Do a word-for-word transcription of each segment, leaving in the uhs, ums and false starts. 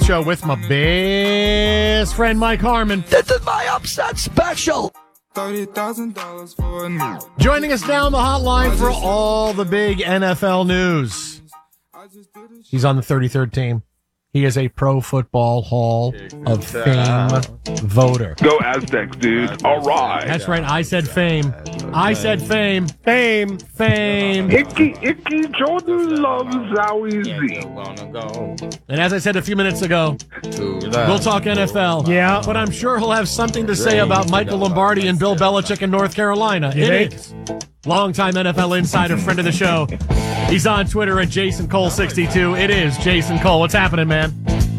Show with my best friend, Mike Harmon. This is my upset special. thirty thousand dollars for a new. Joining us now on the hotline for all the big N F L news. He's on the thirty-third team. He is a Pro Football Hall of Fame voter. Go Aztecs, dude. All right. That's right. I said fame. I said fame. Fame. Fame. Icky, Icky Jordan loves how easy. And as I said a few minutes ago, we'll talk N F L. Yeah. But I'm sure he'll have something to say about Michael Lombardi and Bill Belichick in North Carolina. It is. Longtime N F L insider, friend of the show. He's on Twitter at Jason Cole sixty-two. It is Jason Cole. What's happening, man?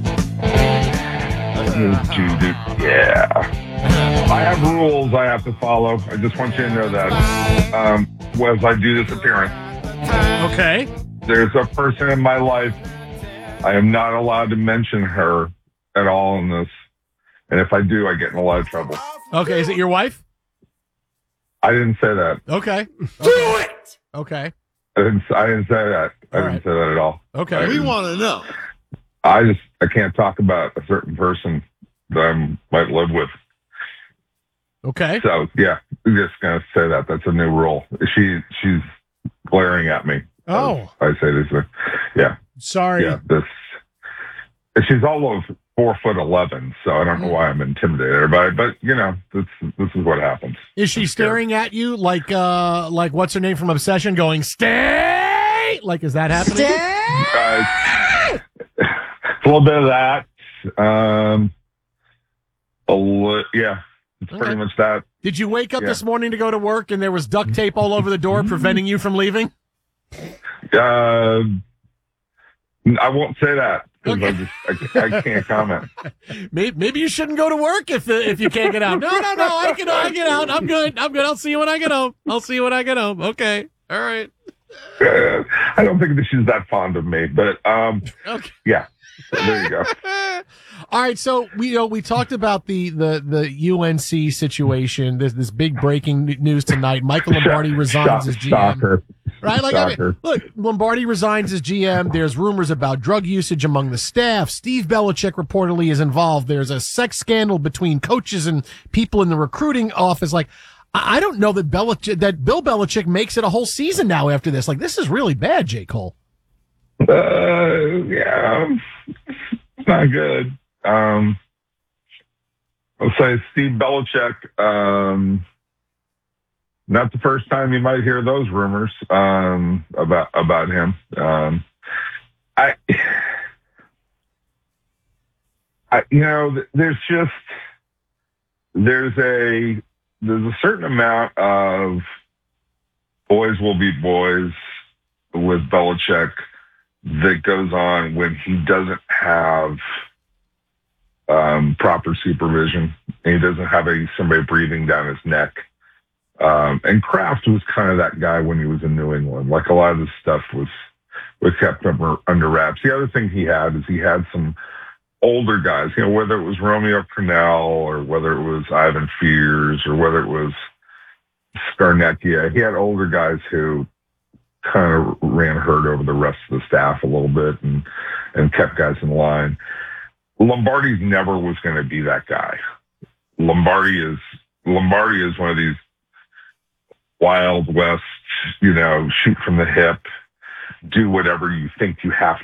Yeah. I have rules I have to follow. I just want you to know that um, as I do this appearance. Okay. There's a person in my life. I am not allowed to mention her at all in this. And if I do, I get in a lot of trouble. Okay. Is it your wife? I didn't say that. Okay. Do okay. it! Okay. I didn't, I didn't say that. I All didn't right. say that at all. Okay. We want to know. I just, I can't talk about a certain person that I might live with. Okay. So, yeah, I'm just going to say that. That's a new rule. She, she's glaring at me. Oh. I say this. uh, Yeah. Sorry. Yeah. This, she's all of four foot eleven, so I don't know why I'm intimidated by it, but, you know, this, this is what happens. Is she staring at you like, uh, like what's her name from Obsession going, stay? Like, is that happening? Uh, it's a little bit of that. Um, a li- yeah, it's Okay. pretty much that. Did you wake up Yeah. this morning to go to work and there was duct tape all over the door preventing you from leaving? Uh, I won't say that because Okay. I just I, I can't comment. Maybe, maybe you shouldn't go to work if if you can't get out. No, no, no. I can I get out. I'm good. I'm good. I'll see you when I get home. I'll see you when I get home. Okay. All right. Uh, I don't think that she's that fond of me, but um, Okay. yeah. So there you go. All right, so we you know we talked about the the the U N C situation. There's this big breaking news tonight. Michael Lombardi resigns as G M. Shocker. Right? Like I mean, Shocker. look, Lombardi resigns as G M. There's rumors about drug usage among the staff. Steve Belichick reportedly is involved. There's a sex scandal between coaches and people in the recruiting office. Like, I I don't know that Belichick, that Bill Belichick makes it a whole season now after this. Like, this is really bad, J. Cole. Uh, yeah, it's not good. Um, I'll say Steve Belichick. Um, not the first time you might hear those rumors um, about about him. Um, I, I, you know, there's just there's a there's a certain amount of boys will be boys with Belichick that goes on when he doesn't have um, proper supervision and he doesn't have a, somebody breathing down his neck. Um, and Kraft was kind of that guy when he was in New England. Like a lot of this stuff was, was kept under, under wraps. The other thing he had is he had some older guys, you know, whether it was Romeo Crennel or whether it was Ivan Fears or whether it was Scarnecchia. He had older guys who kind of ran herd over the rest of the staff a little bit and, and kept guys in line. Lombardi never was going to be that guy. Lombardi is, Lombardi is one of these Wild West, you know, shoot from the hip, do whatever you think you have